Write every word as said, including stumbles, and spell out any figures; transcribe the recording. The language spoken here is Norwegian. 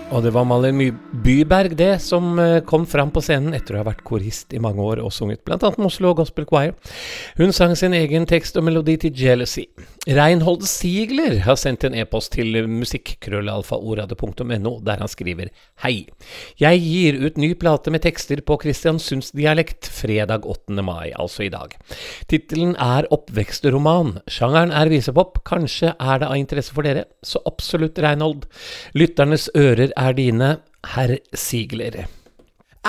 Og det var Malin My- Byberg det som eh, kom fram på scenen etter å ha vært korist i mange år og sunget blant annet med Oslo Gospel Choir. Hun sang sin egen tekst og melodi til Jealousy. Reinhold Sigler har sendt en e-post til musikk-krøllalfa-ordet punktum no der han skriver: Hei, jeg gir ut ny plate med tekster på Kristiansunds dialekt fredag åttende mai, altså i dag. Titelen er oppvekstroman. Sjangeren er visepop. Kanskje er det av interesse for dere? Så absolutt, Reinhold. Lytternes ører er dine, herr Sigler.